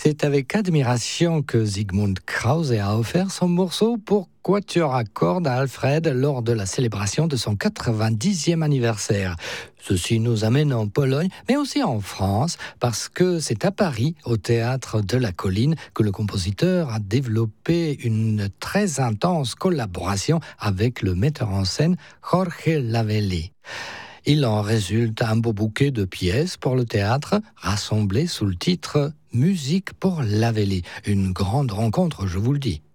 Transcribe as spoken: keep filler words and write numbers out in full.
C'est avec admiration que Sigmund Krause a offert son morceau pour quatuor à cordes à Alfred lors de la célébration de son quatre-vingt-dixième anniversaire. Ceci nous amène en Pologne, mais aussi en France, parce que c'est à Paris, au Théâtre de la Colline, que le compositeur a développé une très intense collaboration avec le metteur en scène Jorge Lavelli. Il en résulte un beau bouquet de pièces pour le théâtre, rassemblées sous le titre « Musique pour Lavelli ». Une grande rencontre, je vous le dis.